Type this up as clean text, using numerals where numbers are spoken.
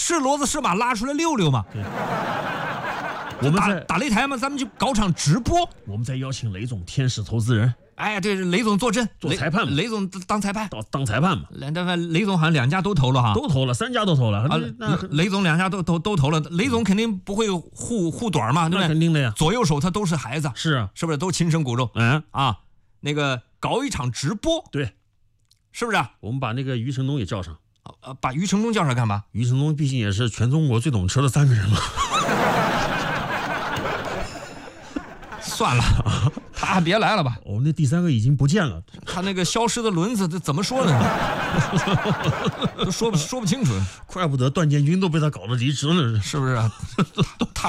是骡子是马拉出来溜溜嘛。 对，我们在打擂台嘛，咱们就搞场直播。 我们再邀请雷总、天使投资人， 哎，对，雷总坐镇， 做裁判嘛， 雷总当裁判， 当裁判嘛。 雷总好像2家都投了哈， 都投了，3家都投了。 雷总2家都投了，雷总肯定不会护短嘛，对不对？ 那肯定的呀， 左右手他都是孩子， 是啊， 是不是都亲生骨肉？那个搞一场直播， 对， 是不是？ 我们把那个余承东也叫上。 把余承东叫上干嘛？ 余承东毕竟也是全中国最懂车的3个人嘛。 算了，他还别来了吧。 那第3个已经不见了， 他那个消失的轮子，这怎么说呢？都说不清楚。 怪不得段建军都被他搞得离职了， 是不是？